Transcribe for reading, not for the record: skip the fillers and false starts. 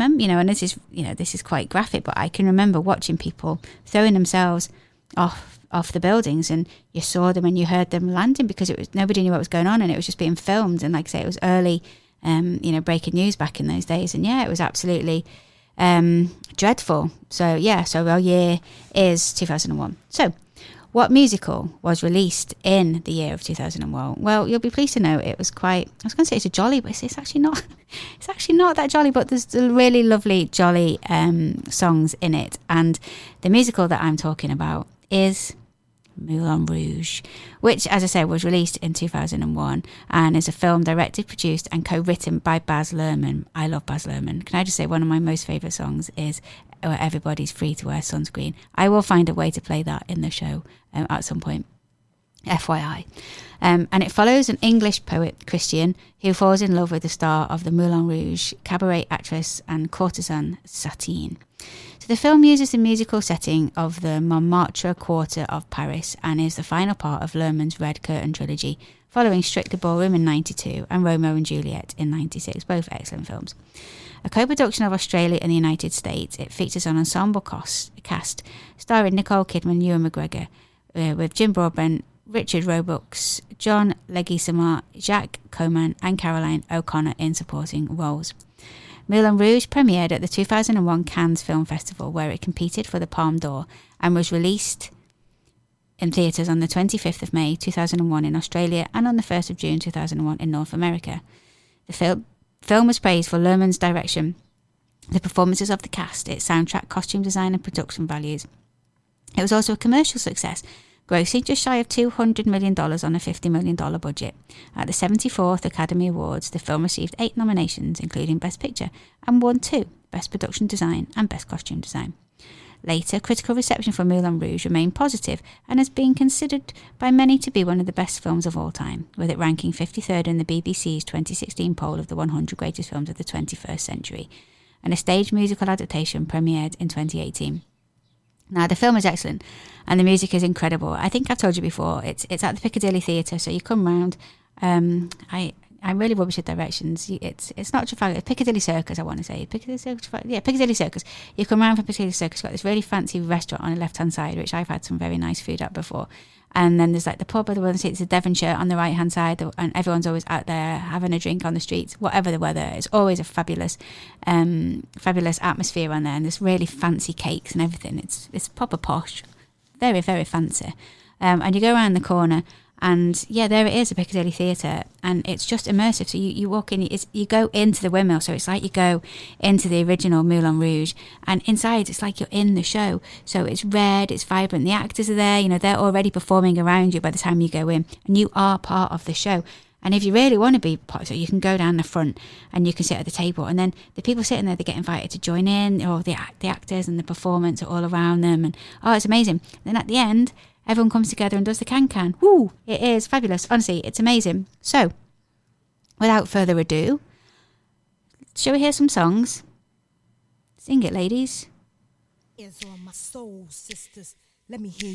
them, and this is quite graphic, but I can remember watching people throwing themselves off the buildings, and you saw them and you heard them landing because nobody knew what was going on, and it was just being filmed. And like I say, it was early, breaking news back in those days, and it was absolutely dreadful. So our year is 2001. So what musical was released in the year of 2001? Well, you'll be pleased to know it was quite, I was going to say it's a jolly, but it's actually not. It's actually not that jolly, but there's really lovely, jolly songs in it. And the musical that I'm talking about is Moulin Rouge, which, as I said, was released in 2001 and is a film directed, produced and co-written by Baz Luhrmann. I love Baz Luhrmann. Can I just say one of my most favourite songs is Everybody's Free to Wear Sunscreen. I will find a way to play that in the show at some point, FYI. And it follows an English poet, Christian, who falls in love with the star of the Moulin Rouge, cabaret actress and courtesan Satine. So the film uses the musical setting of the Montmartre quarter of Paris and is the final part of Luhrmann's Red Curtain trilogy, following Strictly Ballroom in 92 and Romeo and Juliet in 96, both excellent films. A co-production of Australia and the United States, it features an ensemble cast starring Nicole Kidman, Ewan McGregor, with Jim Broadbent, Richard Roebuck, John Leguizamo, Jacques Coman and Caroline O'Connor in supporting roles. Moulin Rouge premiered at the 2001 Cannes Film Festival, where it competed for the Palme d'Or and was released in theatres on the 25th of May 2001 in Australia and on the 1st of June 2001 in North America. The film was praised for Luhrmann's direction, the performances of the cast, its soundtrack, costume design and production values. It was also a commercial success, grossing just shy of $200 million on a $50 million budget. At the 74th Academy Awards, the film received 8 nominations, including Best Picture, and won 2, Best Production Design and Best Costume Design. Later, critical reception for Moulin Rouge remained positive and has been considered by many to be one of the best films of all time, with it ranking 53rd in the BBC's 2016 poll of the 100 greatest films of the 21st century. And a stage musical adaptation premiered in 2018. Now, the film is excellent and the music is incredible. I think I've told you before, it's at the Piccadilly Theatre, so you come round. I'm really rubbish at directions. It's not Trafalgar, Piccadilly Circus, I want to say. Piccadilly Circus. You come round from Piccadilly Circus, got this really fancy restaurant on the left-hand side, which I've had some very nice food at before. And then there's like the pub, it's a Devonshire on the right-hand side, and everyone's always out there having a drink on the streets, whatever the weather. It's always a fabulous atmosphere on there, and there's really fancy cakes and everything. It's proper posh, very, very fancy. And you go around the corner, and there it is, the Piccadilly Theatre, and it's just immersive. So you walk in, you go into the windmill, so it's like you go into the original Moulin Rouge, and inside it's like you're in the show. So it's red, it's vibrant, the actors are there, they're already performing around you by the time you go in, and you are part of the show. And if you really want to be part of it, you can go down the front and you can sit at the table, and then the people sitting there, they get invited to join in, or the actors and the performance are all around them, and it's amazing. And then at the end, everyone comes together and does the can-can. Woo! It is fabulous. Honestly, it's amazing. So, without further ado, shall we hear some songs? Sing it, ladies. Ears on my soul, sisters. Let me hear